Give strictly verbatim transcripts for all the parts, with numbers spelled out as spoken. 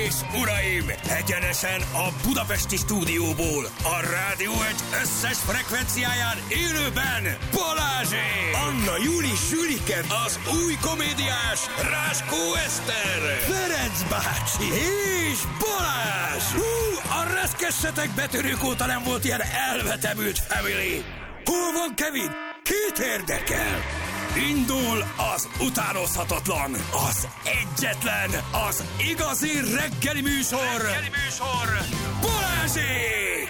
és uraim, egyenesen a budapesti stúdióból, a Rádió egy összes frekvenciáján élőben Balázsék! Anna Júli Sülike, az új komédiás Ráskó Eszter, Ferenc bácsi és Balázs! Hú, a reszkessetek betörők óta nem volt ilyen elvetemült family! Hol van Kevin? Kit érdekel? Indul az utánozhatatlan, az egyetlen, az igazi reggeli műsor, reggeli műsor, Balázsék!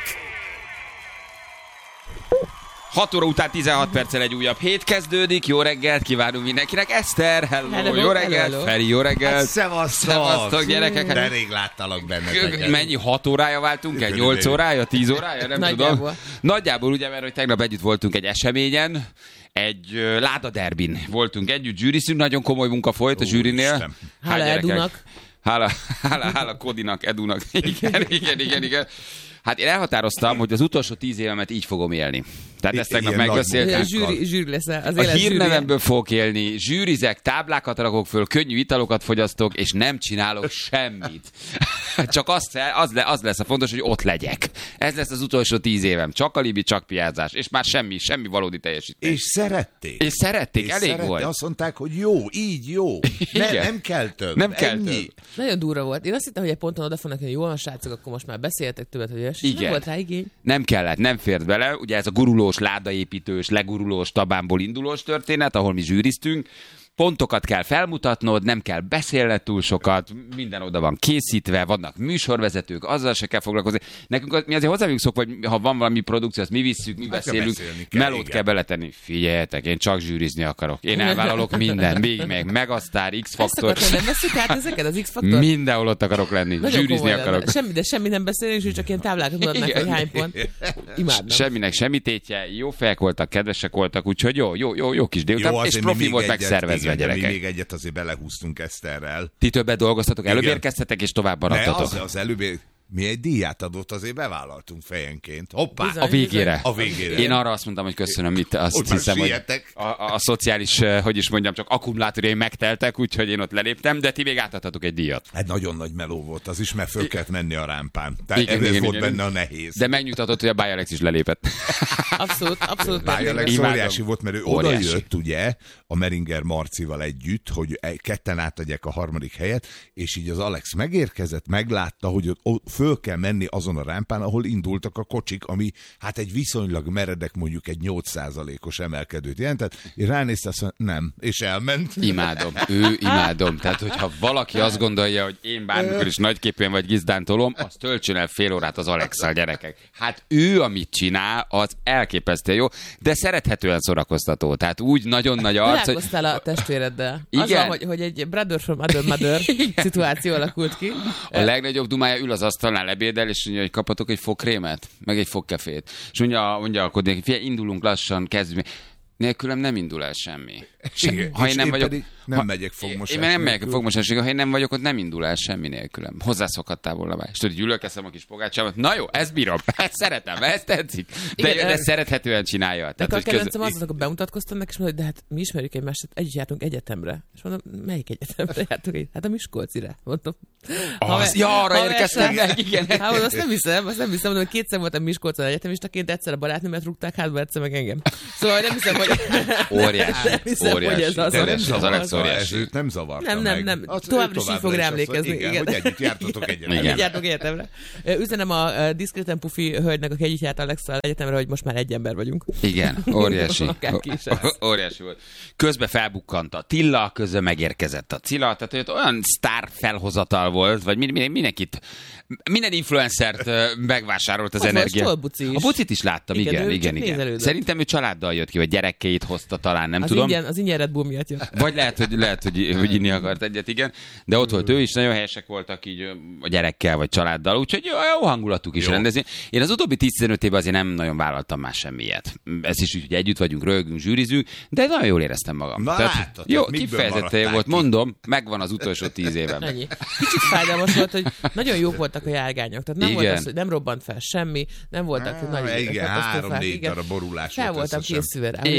hat óra után tizenhat perccel egy újabb hét kezdődik. Jó reggelt kívánunk mindenkinek. Eszter, hello, hello jó reggelt. Hello. Feri, jó reggelt. Hát, szevasztok. Szevasztok, gyerekek. De rég láttalak benneteket. Mennyi, hat órája váltunk el? nyolc órája? tíz órája? Nem Nagyjából. tudom. Nagyjából ugye, mert hogy tegnap együtt voltunk egy eseményen, egy uh, ládaderbin voltunk együtt, zsűriztünk, nagyon komoly munka folyt a zsűrinél. Hála Edunak. Hála, hála, hála Kodinak, Edunak. Igen, igen, igen, igen. Hát én elhatároztam, hogy az utolsó tíz évemet így fogom élni. Tehát ezt tegnap megbeszéltük. Zsűri, zsűri lesz az a hírnevemből fogok élni, zsűrizek, táblákat rakok föl, könnyű italokat fogyasztok, és nem csinálok semmit. Csak az, az, az lesz a fontos, hogy ott legyek. Ez lesz az utolsó tíz évem. Csak alibi, csak piázás. És már semmi, semmi valódi teljesítés. És szerették. És szerették, és elég szerették. volt. Azt mondták, hogy jó, így jó. Ne, nem kell több. Nem kell ennyi. több. Nagyon durva volt. Én azt hittem, hogy egy ponton oda fognak, hogy jól van, srácok, akkor most már beszéltek többet, hogy és nem volt rá igény. Nem kellett, nem fért bele. Ugye ez a gurulós, ládaépítős, legurulós, tabánból indulós történet, ahol mi zsűriztünk. Pontokat kell felmutatnod, nem kell beszélned túl sokat, minden oda van készítve, vannak műsorvezetők, azzal se kell foglalkozni. Nekünk mi azért hozzá vagyunk szokva, hogy ha van valami produkció, azt mi visszük, mi beszélünk, melót kell beletenni. Figyeljetek, én csak zsűrizni akarok. Én elvállalok minden, még meg Megasztár, X-faktor. Ezt akartam, nem veszük át ezeket az X-faktor? Mindenhol ott akarok lenni, nagyon zsűrizni akarok. Semmi, de semmi nem beszélünk, és csak ilyen táblákat mutatnak, hogy hány pont. Imádnám. Semminek semmi tétje, jó fejek voltak, kedvesek voltak, úgyhogy jó, jó, jó, jó kis délután, és profi volt megszervezve. De mi még egyet azért belehúztunk Eszterrel. Ti többet dolgoztatok, előbb érkeztetek, és tovább maradtatok. Az, az előbb, mi egy díját adott, azért bevállaltunk fejenként. Hoppá! Bizony, a végére. A végére. Én arra azt mondtam, hogy köszönöm, mit azt ott hiszem, hogy a, a, a szociális, hogy is mondjam, csak akkumulátorjaim megteltek, úgyhogy én ott leléptem, de ti még átadhatok egy díjat. Hát nagyon nagy meló volt az is, mert föl kellett menni a rámpán. Tehát igen, ez igen, volt igen, benne a nehéz. De megnyugtatott, hogy a Bájalex is lelépett. Abszolút, abszolút. Bájalex óriási volt, mert ő óriási. oda jött, ugye, a Meringer Marcival együtt, hogy ketten átadják a harmadik helyet, és így az Alex megérkezett, meglátta, hogy ott föl kell menni azon a rámpán, ahol indultak a kocsik, ami hát egy viszonylag meredek, mondjuk egy nyolc százalékos emelkedőt jelentett. Én ránéztem, azt mondja, nem, és elment. Imádom, ő imádom. Tehát, hogyha valaki azt gondolja, hogy én bármikor is nagyképűen vagy gizdán tolom, azt töltsön el fél órát az Alex-szal, gyerekek. Hát ő, amit csinál, az elképesztő jó, de szerethetően szórakoztató. Tehát úgy nagyon nagy arc, hogy... Találkoztál a testvéreddel. Igen. Az van, hogy, hogy egy brother from other mother szituáció alakult ki. A legnagyobb dumája, ül az asztalnál, lebédel, és mondja, hogy kapatok egy fogkrémet, meg egy fogkefét. És mondja, mondja akkor, figyelj, indulunk lassan, kezdjük. Nélkülem nem indul el semmi. Se, igen, ha én nem én vagyok, nem ha, megyek fogmosás. Én nem megyek fogmosásig, ha én nem vagyok, ott nem indul el semmi nélkülem. Hozzászokhattál volna már. És tudod, gyűlölkezem a kis pogácsámat. Na jó, ezt bírom, ezt szeretem, ezt tetszik. De, igen, de ez... szerethetően csinálja. De a kedvencem az, akkor bemutatkoztam neki, és mondom, de hát mi ismerjük egymást, együtt jártunk egyetemre. És mondom, melyik egyetemre jártunk egy? Hát a Miskolcire. Mondtam. Az, ja, arra érkeztem meg, igen. Hát mondom, azt nem hiszem, azt nem hiszem, mondom, hogy kétszer voltam Miskolcon egyetemistaként, egyszer a barátnőmet rúgták hátba, egyszer meg engem. Szóval nem hiszem, hogy óriási, óriási. Ez az, nem az Alex óriási. Őt nem zavarta nem, nem, nem. meg. Továbbra is így fog rá emlékezni. Igen, igen. hogy együtt jártatok egyetemre. Igen. Jártok egyetemre. Üzenem a diszkréten pufi hölgynek, aki együtt járt Alex-szal egyetemre, hogy most már egy ember vagyunk. Igen, óriási. Ó, óriási volt. Közben felbukkant a Tilla, közben megérkezett a Cilla, tehát olyan sztár felhozatal volt, vagy mindenkit, minden influencert megvásárolt az ott energia. A buci is. A bucit is láttam, igen, igen, igen. igen. Nézelődött. Szerintem ő családdal jött ki, vagy gyerekeit hozta talán, nem az tudom. Ingyen, az ingyen Red Bull miatt jött. Vagy lehet, hogy, lehet, hogy, hogy inni akart egyet, igen. De ott volt ő is, nagyon helyesek voltak így a gyerekkel, vagy családdal, úgyhogy jó, jó hangulatuk is jó. Rendezni. Én az utóbbi tíz-tizenöt évben azért nem nagyon vállaltam más semmiet. Ez is úgy, hogy együtt vagyunk, rögünk, zsűrizünk, de nagyon jól éreztem magam. Na, tehát, látod, jó, kifejezetten volt, mondom, megvan az utolsó tíz évem. Ennyi. Kicsit fájdalmas volt, hogy nagyon jók voltak a járgányok. Tehát nem igen. volt az, hogy nem robbant fel semmi, nem voltak ah, nagy igen, három-négy darab borulás. fel voltam készülve rá. Én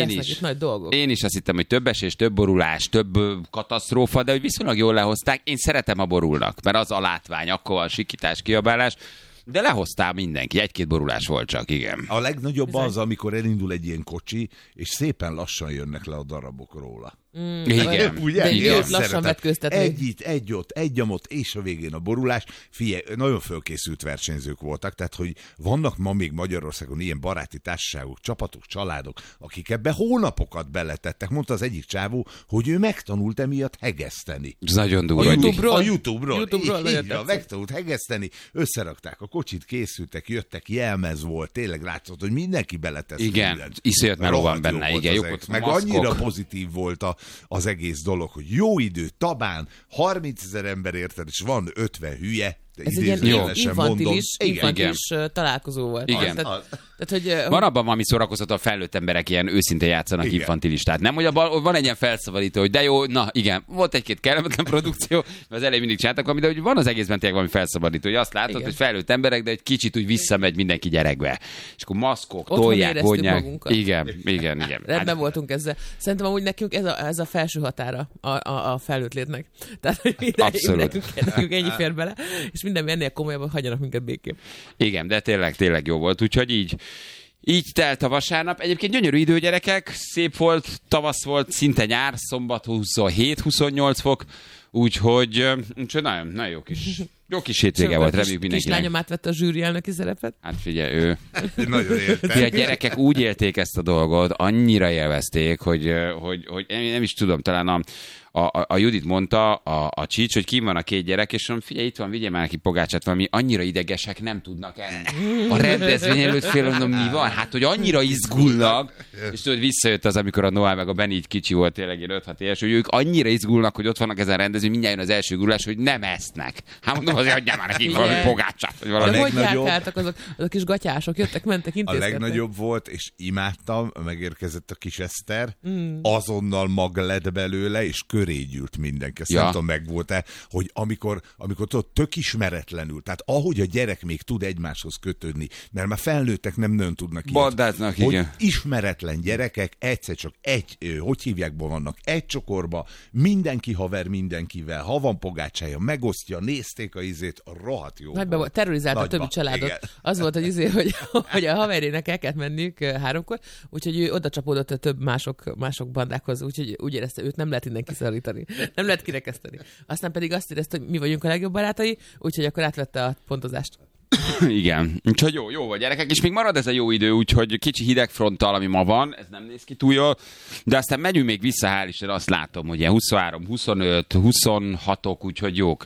lesznek is. itt nagy dolgok. Én is azt hittem, hogy több esés, több borulás, több ö, katasztrófa, de hogy viszonylag jól lehozták. Én szeretem a borulnak, mert az a látvány, akkor van sikítás, kiabálás. De lehoztál mindenki, egy-két borulás volt csak, igen. A legnagyobb az, amikor elindul egy ilyen kocsi, és szépen lassan jönnek le a darabok róla. Mm, igen. Ugye? De Igen, lassan szeretem. vetkőztetni. Egy itt, egy ott, egy amott, és a végén a borulás. Figyelj, nagyon fölkészült versenyzők voltak, tehát hogy vannak ma még Magyarországon ilyen baráti társaságok, csapatok, családok, akik ebbe hónapokat beletettek. Mondta az egyik csávó, hogy ő megtanult emiatt hegeszteni. Ez nagyon A durva. YouTube-ról? A YouTube-ról. YouTube-ról így, így, nagyon megtanult hegeszteni, összerakták a kocsit, készültek, jöttek, jelmez volt, tényleg látszott, hogy mindenki beletesz. Igen, mindent. iszonyat meló van Rohadt jó benne, volt igen, az jók egész. voltak a Meg maszkok. annyira pozitív volt a, az egész dolog, hogy jó idő, Tabán, harmincezer ember érted, és van ötven hülye, de Ez egy ilyen idézőjelesen mondom. infantilis, Igen. infantilis igen. találkozó volt. Igen. Tehát, tehát, hogy, Van abban valami szórakoztató, a felnőtt emberek ilyen őszintén játszanak Igen. infantilistát. Nem, hogy abban van egy ilyen felszabadító, hogy de jó, na igen, volt egy-két kellemetlen produkció, mert az elején mindig csináltak valamit, de hogy van az egészben tényleg valami felszabadító, hogy azt látod, Igen. hogy felnőtt emberek, de egy kicsit úgy visszamegy mindenki gyerekbe. És akkor maszkok, Otthon tolják, éreztük vonják. magunkat. Igen, igen, igen. rendben Hát, voltunk ezzel. Szerintem amúgy nekünk ez a, ez a felső határa a, a, a felnőtt létnek. Tehát, hogy minden, Abszolút. nekünk, nekünk ennyi fér bele, és minden ennél komolyabban hagyjanak minket békén. igen, de tényleg, tényleg jó volt, úgyhogy így Így telt a vasárnap. Egyébként gyönyörű idő, gyerekek. Szép volt, tavasz volt, szinte nyár, szombat huszonhét huszonnyolc fok. Úgyhogy, úgyhogy nagyon, nagyon jó kis, jó kis hétvége volt, reméljük mindenkinek. Kislányom átvette a zsűri elnöki szerepet. Hát figyelj, ő. Nagyon értem. A gyerekek úgy élték ezt a dolgot, annyira élvezték, hogy, hogy, hogy én nem is tudom, talán a, a, a Judit mondta, a, a Csics, hogy kim van a két gyerek, és mondom, figyelj, itt van, vigyél már neki pogácsát, valami annyira idegesek nem tudnak enni. A rendezvény előtt fél, mondom, mi van? Hát, hogy annyira izgulnak, és tudod, visszajött az, amikor a Noah meg a Benny így kicsi volt, tényleg én öt-hat éves, hogy ők annyira izgulnak, hogy ott vannak ezen a rendezvény, mindjárt jön az első gulás, hogy nem esznek. Hát mondom, azért adjál már nekik valami pogácsát, vagy valami. De hogy legnagyobb- járkáltak azok, azok a kis gatyások, jöttek, mentek, A intézkedtek. legnagyobb volt, és imádtam, megérkezett a kis Eszter, mm. azonnal mag lett belőle, és köré gyűlt mindenki. Ezt Ja. nem tudom, megvolt-e, hogy amikor, amikor tudod, tök ismeretlenül, tehát ahogy a gyerek még tud egymáshoz kötődni, mert már felnőttek nem nagyon tudnak ilyet. Bandáznak, Hogy igen. ismeretlen gyerekek egyszer csak egy, ö, hogy hívják, vannak egy csokorba, mindenki haver mindenkivel, ha van pogácsája, megosztja, nézték a izét, rohadt jó. Nagyban volt, terrorizálta a Nagyba, többi családot. igen. Az volt, hogy, izé, hogy, hogy a haverjének el kellett menniük ö, háromkor, úgyhogy ő oda csapódott a több mások, mások bandákhoz, úgyhogy úgy érezte, őt nem lehet innen kiszorítani. Nem lehet kirekeszteni. Aztán pedig azt érezte, hogy mi vagyunk a legjobb barátai, úgyhogy akkor átvette a pontozást. Igen, úgyhogy jó, jó volt, gyerekek, és még marad ez a jó idő, úgyhogy kicsi hidegfronttal, ami ma van, ez nem néz ki túl jól, de aztán megyünk még vissza, hál' Isten, azt látom, hogy ilyen huszonhárom, huszonöt, huszonhatok, úgyhogy jók.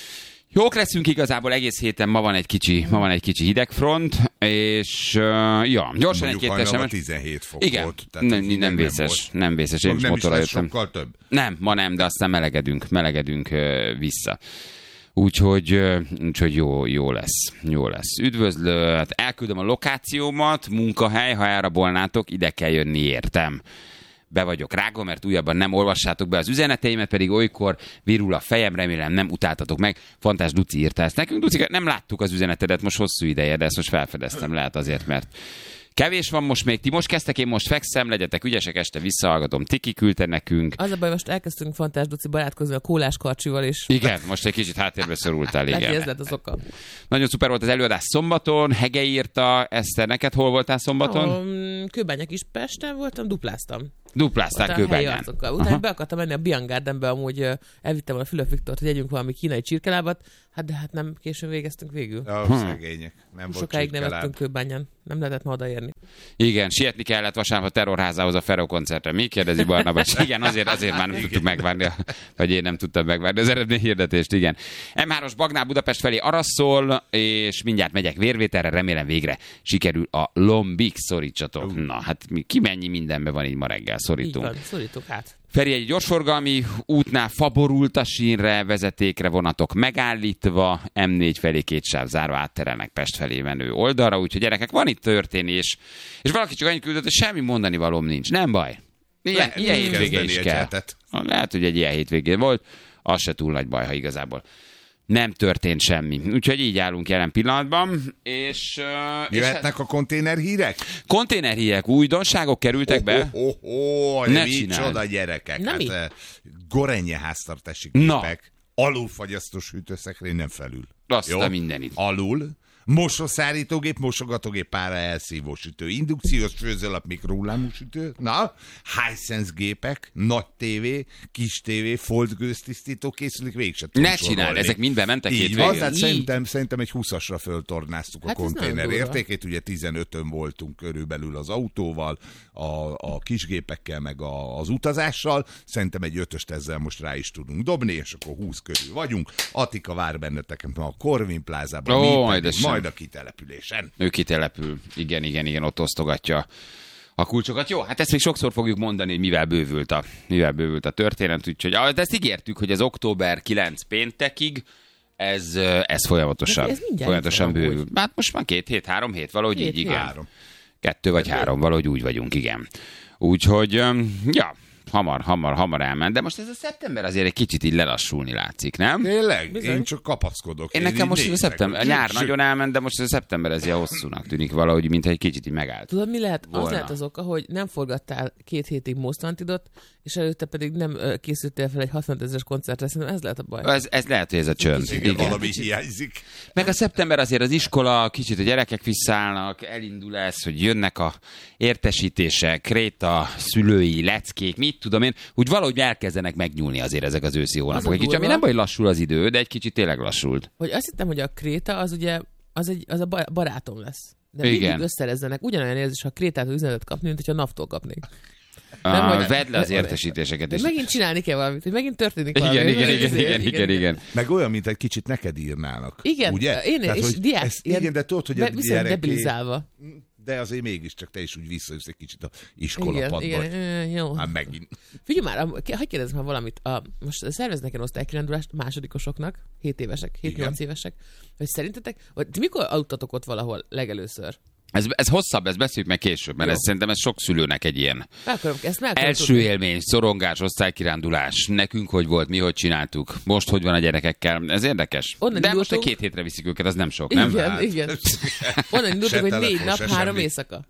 Jók leszünk igazából egész héten, ma van egy kicsi, ma van egy kicsi hidegfront, és uh, ja, gyorsan Mondjuk egy-két hajnalban es em es. tizenhét fok Igen, volt. Tehát nem, az hideg nem vészes, volt. nem vészes, én is Nem is motorra lesz jöttem. sokkal több. Nem, ma nem, de aztán melegedünk, melegedünk uh, vissza. Úgyhogy, uh, úgyhogy jó, jó lesz, jó lesz. Üdvözlő, hát elküldöm a lokációmat, munkahely, ha elrabolnátok, ide kell jönni, értem. Be vagyok rágva, mert újabban nem olvassátok be az üzeneteimet, pedig olykor virul a fejem, remélem nem utáltatok meg. Fantás Duci írta ezt nekünk. Duci, nem láttuk az üzenetedet most hosszú ideje, de ezt most felfedeztem, lehet azért, mert kevés van most még. Ti most kezdtek, én most fekszem, legyetek ügyesek, este visszahallgatom. Tiki küldte nekünk. Az a baj, most elkezdtünk Fantás Duci barátkozni a kólás karcsival, és Igen, most egy kicsit háttérbe szorultál, lehet, hogy ez igen. lett az oka. Nagyon szuper volt az előadás szombaton, Hege írta, Eszter, neked hol voltál szombaton? Um, Kőbánya Kispesten voltam, dupláztam. Dupláztál Ott a helyi Kőbányán. arcokkal. Utána be akartam menni a Bian Gardenbe, amúgy ö, elvittem a Fülöp Viktort, hogy együnk valami kínai csirkelábat, hát de hát nem későn végeztünk végül. A Hm. szegények. Nem volt Sokáig nem csirkeláb. ettünk Kőbányán, nem lehetett ma odaérni. Igen, sietni kellett vasárnap a Terrorházához a Feró koncertre. Mi kérdezi Barnabás? Igen, azért, azért már nem tudtuk megvárni, a- vagy én nem tudtam megvárni az eredményhirdetést, igen. em hármas Bagnál Budapest felé araszol, és mindjárt megyek vérvételre, remélem végre sikerül a lombig, szorítsatok. Na, hát mi, ki mennyi mindenben van így ma reggel, Így szorítunk. van, szorítok hát. Feri, egy gyorsforgalmi útnál faborult a sínre, vezetékre vonatok megállítva, em négy felé két sáv zárva átterelnek Pest felé menő oldalra, úgyhogy gyerekek, van itt történés. És valaki csak annyit küldött, hogy semmi mondani valóm nincs. Nem baj. Ilyen, Lehet ilyen hétvége kezdeni is egy kell. hetet. Lehet, hogy egy ilyen hétvégén volt, az se túl nagy baj, ha igazából nem történt semmi. Úgyhogy így állunk jelen pillanatban, és... Uh, Jöhetnek és a konténerhírek? Konténerhírek, újdonságok kerültek be? Oh, oh, oh, ne micsoda gyerekek. Na hát, mi? Gorenje háztartási Na. gépek, alulfagyasztós hűtőszekrény, nem felül. Azt Jó? a mindenit. Alul. Mosószárítógép, mosogatógép, pára elszívó sütő, indukciós főzőlap, mikrohullámú sütő, na, Hisense gépek, nagy tévé, kis tévé, fold gőztisztító készülék, végig Ne csináld, ezek mind bementek Így hétvégén. van, tehát Így. szerintem, szerintem egy húszasra föltornáztuk Hát a ez konténer nagyon durva. értékét, ugye tizenötön voltunk körülbelül az autóval, a, a kisgépekkel, meg a, az utazással, szerintem egy ötöst ezzel most rá is tudunk dobni, és akkor húsz körül vagyunk. Attika vár benneteket a Corvin plázában, Ó, mi majd pedig ez sem. majd a kitelepülésen. Ő kitelepül. Igen, igen, igen, ott osztogatja a kulcsokat. Jó, hát ezt még sokszor fogjuk mondani, hogy mivel bővült a, mivel bővült a történet, úgyhogy ah, de ezt ígértük, hogy az október kilencedike péntekig ez, ez folyamatosan, Ez mindjárt folyamatosan itt van, bővül. Hát most már két hét, három hét, valahogy Két így, hét. igen. Három. Kettő vagy három, valahogy úgy vagyunk, igen. Úgyhogy, öm, ja, hamar, hamar, hamar elment, de most ez a szeptember azért egy kicsit így lelassulni látszik, nem? Tényleg? Bizony. Én csak kapaszkodok. Én így nekem most ez a nézek, szeptember, a hogy nyár zsük, nagyon elment, de most ez a szeptember ez ilyen hosszúnak tűnik valahogy, mint egy kicsit így megállt. Tudod, mi lehet? Az Volna. lehet az oka, hogy nem forgattál két hétig Most Wantedot, és előtte pedig nem ö, készültél fel egy hatvan ezeres koncertre. Szerintem ez lehet a baj. Ez, ez lehet, hogy ez a csönd. Igen, Igen. valami hiányzik. Meg a szeptember azért az iskola, kicsit a gyerekek visszaállnak, elindul ez, hogy jönnek a értesítések, kréta, szülői, leckék, mit tudom én, úgy valahogy elkezdenek megnyúlni azért ezek az őszi Az hónapok. a Egy kicsit, ami durva. nem baj, lassul az idő, de egy kicsit tényleg lassult. Hogy azt hittem, hogy a Kréta az ugye az, egy, az a ba- barátom lesz. De Igen. mindig összerezzenek. Ugyanolyan érzés, ha a Krétától üzenetet kapni, mint hogyha naftól kapnék. Nem, hogy- vedd le az de- értesítéseket. De És... megint csinálni kell valamit, hogy megint történik valami. Igen, igen, igen, Izé, igen, igen, igen. Meg olyan, mint egy kicsit neked írnának. Igen, ugye? én Tehát, és hogy diák. ezt, ilyen igen, de tudod, hogy a be- viszont gyereké, debilizálva. de azért mégiscsak te is úgy visszajössz egy kicsit a Igen, iskolapadba. igen, igen, jó. Hát megint. Figyelj már, am- hagyj kérdezzem már valamit. A, most szerveznek egy osztálykirándulást másodikosoknak, hét évesek, hét-nyolc évesek, hogy szerintetek, vagy ti mikor aludtatok ott valahol legelőször? Ez, ez hosszabb, ezt beszéljük meg később, mert Jó. ez, szerintem ez sok szülőnek egy ilyen Meg akarom, ezt meg akarom első tudni. élmény, szorongás, osztálykirándulás. Nekünk hogy volt, mi hogy csináltuk, most hogy van a gyerekekkel. Ez érdekes. Onnan De most, hogy indultunk- két hétre viszik őket, az nem sok, nem? Igen, Hát. igen. Onnan indultunk, Se hogy négy telefon, nap, se három semmi. éjszaka.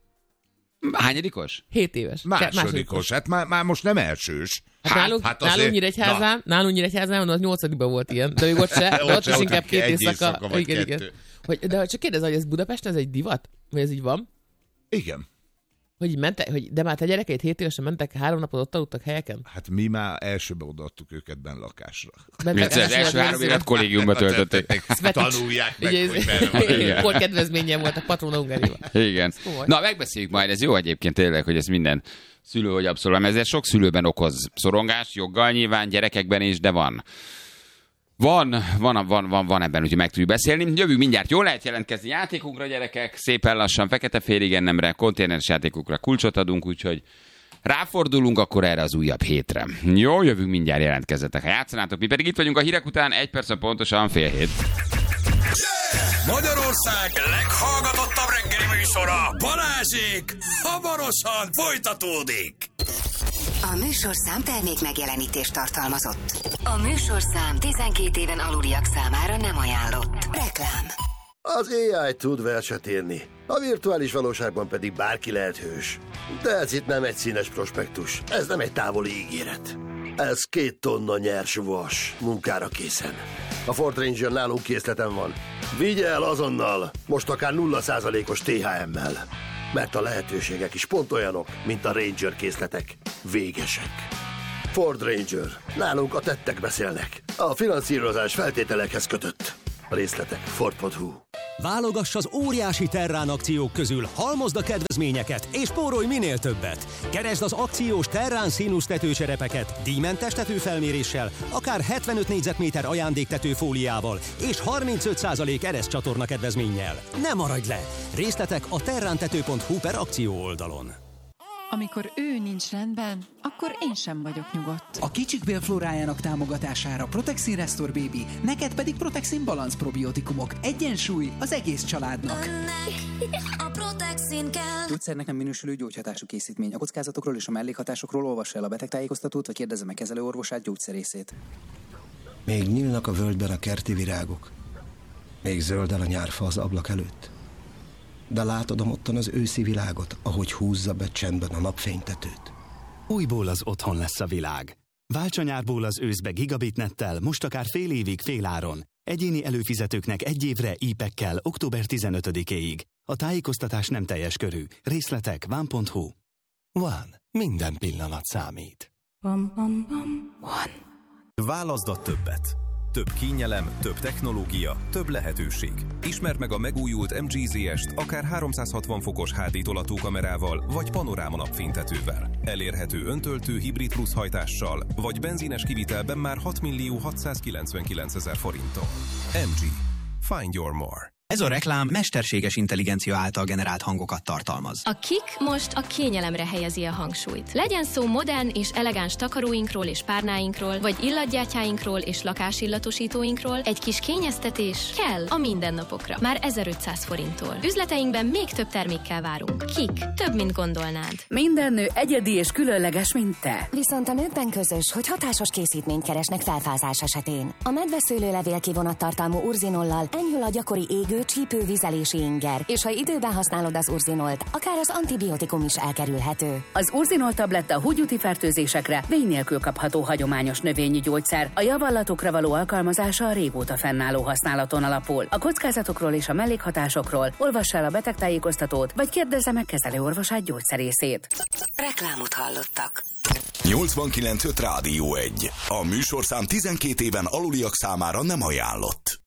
Hányadikos? Hét éves. Ke- Másodikos, hát már, már most nem elsős. Hát nálunk, hát nálunk Nyíregyházán, nálunk Nyíregyházán az nyolcadikban volt ilyen, de még ott se, de Ott ott se, is ott inkább egy két éjszaka. éjszaka vagy Igen, igen. kettő. Hogy, de csak kérdez, hogy ez Budapesten ez egy divat? Vagy ez így van? Igen. Hogy így mentek, hogy de már te gyerekeit hét évesen mentek, három napot ott aludtak helyeken? Hát mi már elsőbe odaadtuk őket benn lakásra. Mentek Az első három évet kollégiumba töltötték. Tanulják meg, hogy benn van. Igen. Kor kedvezménye volt a patrona Hungáriában. Igen. komoly. Na, megbeszéljük majd, ez jó egyébként tényleg, hogy ez minden szülő, hogy abszolút, ezért sok szülőben okoz szorongást, joggal nyilván, gyerekekben is, de van. Van, van, van, van, van ebben, úgyhogy meg tudjuk beszélni. Jövünk mindjárt, jól lehet jelentkezni játékunkra, gyerekek, szépen lassan, fekete félig ennemre, konténeres játékukra kulcsot adunk, úgyhogy ráfordulunk akkor erre az újabb hétre. Jó, jövünk mindjárt, jelentkezzetek, ha játszanátok, mi pedig itt vagyunk a hírek után, egy perc pontosan fél hét. Magyarország leghallgatottabb reggeli műsora, Balázsék, hamarosan folytatódik. A műsorszám termék megjelenítést tartalmazott. A műsorszám tizenkét éven aluliak számára nem ajánlott. Reklám. Az á i tud verset írni, a virtuális valóságban pedig bárki lehet hős. De ez itt nem egy színes prospektus, ez nem egy távoli ígéret. Ez két tonna nyers vas, munkára készen. A Ford Ranger nálunk készleten van. Vigye el azonnal, most akár nulla százalékos té há emmel. Mert a lehetőségek is pont olyanok, mint a Ranger készletek. Végesek. Ford Ranger. Nálunk a tettek beszélnek. A finanszírozás feltételekhez kötött. A részletek Ford pont hu. Válogass az óriási Terrán akciók közül, halmozd a kedvezményeket, és spórolj minél többet. Keresd az akciós Terrán színusz tetőcserepeket, díjmentes tetőfelméréssel, akár hetvenöt négyzetméter ajándéktetőfóliával, és harmincöt százalék ereszcsatorna kedvezménnyel. Ne maradj le! Részletek a terrántető pont hu per akció oldalon. Amikor ő nincs rendben, akkor én sem vagyok nyugodt. A kicsik bélflórájának támogatására Protexin Restore Baby, neked pedig Protexin Balance probiotikumok. Egyensúly az egész családnak. A Protexin kell. Gyógyszernek nem minősülő gyógyhatású készítmény. A kockázatokról és a mellékhatásokról olvassa el a betegtájékoztatót, vagy kérdezze meg kezelőorvosát, gyógyszerészét. Még nyílnak a völgyben a kerti virágok. Még zöldel a nyárfa az ablak előtt. De látod ottan az őszi világot, ahogy húzza be csendben a napfénytetőt. Újból az otthon lesz a világ. Válts a nyárból az őszbe gigabitnettel, most akár fél évig féláron. Egyéni előfizetőknek egy évre ípekkel október tizenötödikéig. A tájékoztatás nem teljes körű. Részletek van pont hu. Van. Minden pillanat számít. Van. Válaszd a többet. Több kényelem, több technológia, több lehetőség. Ismerd meg a megújult em gé zé est akár háromszázhatvan fokos há dé tolatókamerával, vagy panoráma napfénytetővel. Elérhető öntöltő hibrid plusz hajtással, vagy benzines kivitelben már hat millió hatszázkilencvenkilencezer forinttal. em gé. Find your more. Ez a reklám mesterséges intelligencia által generált hangokat tartalmaz. A Kik most a kényelemre helyezi a hangsúlyt. Legyen szó modern és elegáns takaróinkról és párnáinkról, vagy illatgyátyáinkról és lakásillatosítóinkról, egy kis kényeztetés kell a mindennapokra. Már ezerötszáz forinttól. Üzleteinkben még több termékkel várunk. Kik. Több, mint gondolnád. Minden nő egyedi és különleges, mint te. Viszont a nőkben közös, hogy hatásos készítményt keresnek felfázás esetén. A medveszőlőlevél kivonattartalmú urzinollal enyhül a gyakori égő, csípő, vizelési inger, és ha időben használod az urzinolt, akár az antibiotikum is elkerülhető. Az urzinol tabletta húgyúti fertőzésekre vény nélkül kapható hagyományos növényi gyógyszer. A javallatokra való alkalmazása a régóta fennálló használaton alapul. A kockázatokról és a mellékhatásokról olvass el a betegtájékoztatót, vagy kérdezze meg kezelőorvosát, gyógyszerészét. Reklámot hallottak. nyolcvankilenc öt Rádió egy. A műsorszám tizenkét éven aluliak számára nem ajánlott.